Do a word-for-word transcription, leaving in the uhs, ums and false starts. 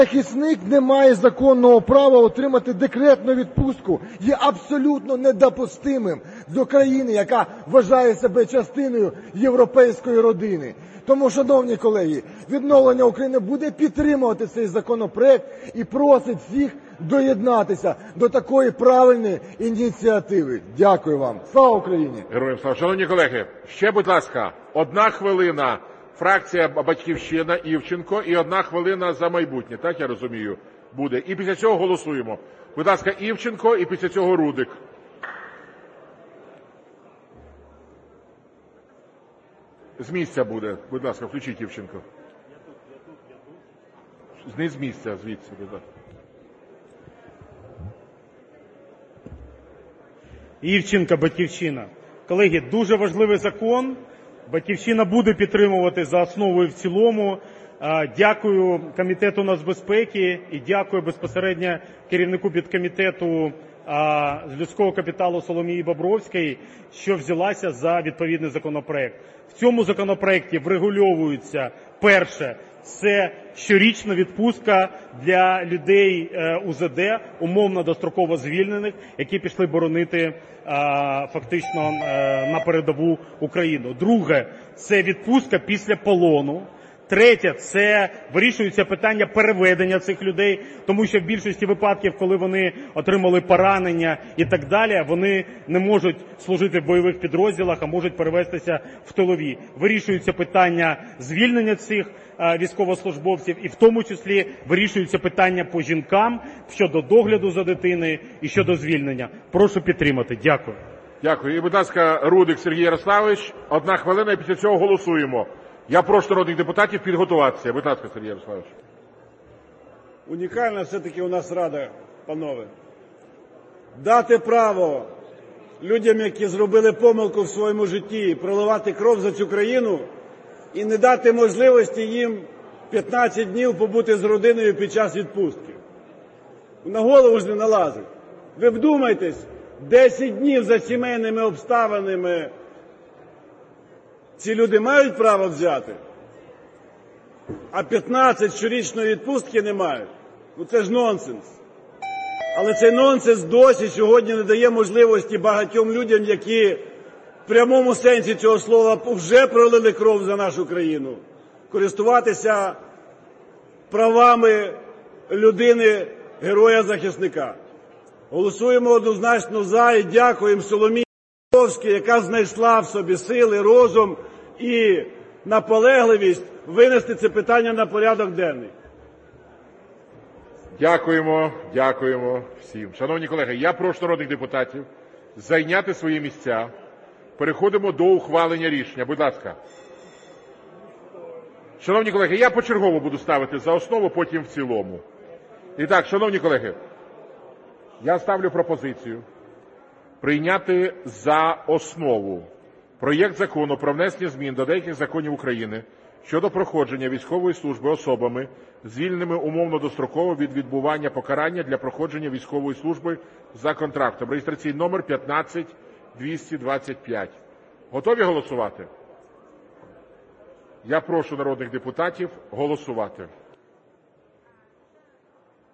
Захисник не має законного права отримати декретну відпустку. Є абсолютно недопустимим до країни, яка вважає себе частиною європейської родини. Тому, шановні колеги, «Відновлення України» буде підтримувати цей законопроект і просить всіх доєднатися до такої правильної ініціативи. Дякую вам. Слава Україні! Героям слава! Шановні колеги, ще, будь ласка, одна хвилина. Фракція «Батьківщина», Івченко, і одна хвилина «За майбутнє», так я розумію, буде. І після цього голосуємо. Будь ласка, Івченко, і після цього Рудик. З місця буде. Будь ласка, включіть Івченко. Не з місця, звідси, будь ласка. Івченко, «Батьківщина». Колеги, дуже важливий закон. «Батьківщина» буде підтримувати за основу і в цілому. Дякую Комітету нацбезпеки і дякую безпосередньо керівнику підкомітету з людського капіталу Соломії Бобровській, що взялася за відповідний законопроект. В цьому законопроекті врегульовується, перше, це щорічна відпустка для людей УЗД, умовно достроково звільнених, які пішли боронити фактично на передову Україну. Друге, це відпустка після полону. Третє, це вирішується питання переведення цих людей, тому що в більшості випадків, коли вони отримали поранення і так далі, вони не можуть служити в бойових підрозділах, а можуть перевестися в тилові. Вирішується питання звільнення цих військовослужбовців і в тому числі вирішується питання по жінкам щодо догляду за дитиною і щодо звільнення. Прошу підтримати. Дякую. Дякую. І, будь ласка, Рудик Сергій Ярославович, одна хвилина, і після цього голосуємо. Я прошу народних депутатів підготуватися. Будь ласка, Сергій Ярославович. Унікальна все-таки у нас Рада, панове. Дати право людям, які зробили помилку в своєму житті, проливати кров за цю країну, і не дати можливості їм п'ятнадцять днів побути з родиною під час відпустки. На голову ж не налазить. Ви вдумайтесь, десять днів за сімейними обставинами ці люди мають право взяти, а п'ятнадцять щорічної відпустки не мають. Ну це ж нонсенс. Але цей нонсенс досі сьогодні не дає можливості багатьом людям, які в прямому сенсі цього слова вже пролили кров за нашу країну, користуватися правами людини, героя-захисника. Голосуємо однозначно «за» і дякуємо Соломії Бобровській, яка знайшла в собі сили, розум і наполегливість винести це питання на порядок денний. Дякуємо, дякуємо всім. Шановні колеги, я прошу народних депутатів зайняти свої місця. Переходимо до ухвалення рішення. Будь ласка. Шановні колеги, я почергово буду ставити за основу, потім в цілому. І так, шановні колеги, я ставлю пропозицію прийняти за основу проєкт Закону про внесення змін до деяких законів України щодо проходження військової служби особами, звільненими умовно достроково від відбування покарання для проходження військової служби за контрактом. Реєстраційний номер п'ятнадцять двісті двадцять п'ять. Готові голосувати? Я прошу народних депутатів голосувати.